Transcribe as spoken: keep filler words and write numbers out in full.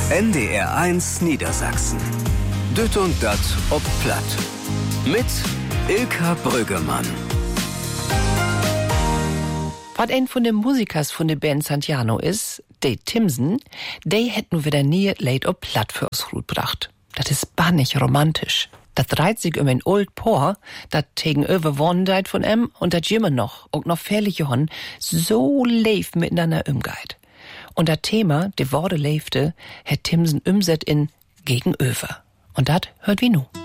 N D R eins Niedersachsen. Düt und dat ob Platt. Mit Ilka Brüggemann. Was ein von den Musikers von der Band Santiano ist, de Timsen, de hätt nu wieder nie Leid ob Platt für uns Rut gebracht. Das ist bannig romantisch. Das dreht sich um ein Old Por, das gegenüber Wondeit von em und das jimmer noch, und noch fährliche Hon, so leif miteinander umgeht. Und das Thema, de Worte leifte, hat Timsen umset in Gegenöver. Und das hört wie nu.